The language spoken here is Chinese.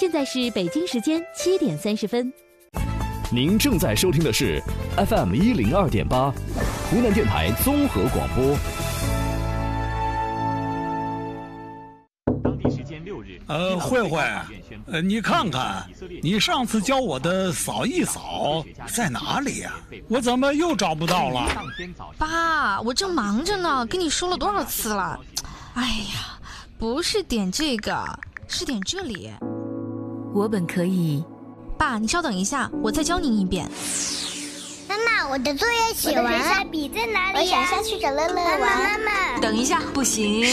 现在是北京时间7点30分。 您正在收听的是 FM102.8，湖南电台综合广播。 当地时间6日， 慧慧，你看看，你上次教我的扫一扫在哪里呀？我怎么又找不到了？ 爸，我正忙着呢，跟你说了多少次了？哎呀，不是点这个，是点这里。 我本可以。 爸，你稍等一下，我再教您一遍。 妈妈，我的作业写完了， 我的水彩笔在哪里呀？ 我想下去找乐乐玩。 妈妈， 等一下，不行。